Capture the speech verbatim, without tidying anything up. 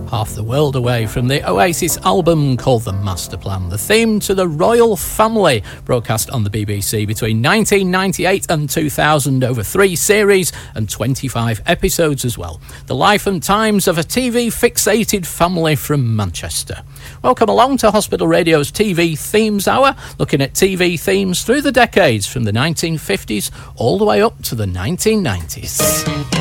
Half the World Away from the Oasis album called The Master Plan, the theme to The Royal Family, broadcast on the B B C between nineteen ninety-eight and two thousand over three series and twenty-five episodes as well. The life and times of a T V-fixated family from Manchester. Welcome along to Hospital Radio's T V Themes Hour, looking at T V themes through the decades from the nineteen fifties all the way up to the nineteen nineties.